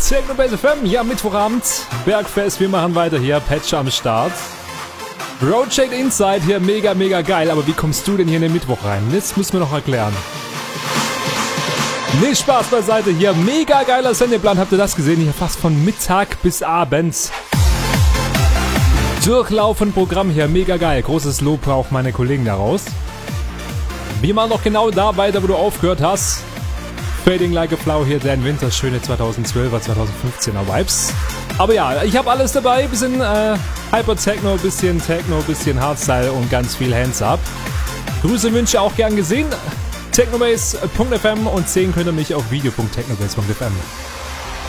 Technobase FM, ja, Mittwochabend, Bergfest, wir machen weiter hier, Patch am Start. Project Inside hier, mega, mega geil, aber wie kommst du denn hier in den Mittwoch rein? Das müssen wir noch erklären. Nee, Spaß beiseite hier, mega geiler Sendeplan, habt ihr das gesehen? Hier fast von Mittag bis abends. Durchlaufend Programm hier, mega geil, großes Lob auch meine Kollegen daraus. Wir machen noch genau da weiter, wo du aufgehört hast. Fading Like a Flower hier, Dan Winters schöne 2012er, 2015er Vibes. Aber ja, ich habe alles dabei, bisschen Hyper-Techno, bisschen Techno, bisschen Hardstyle und ganz viel Hands-Up. Grüße, Wünsche auch gern gesehen. Technobase.fm und sehen könnt ihr mich auf video.technobase.fm.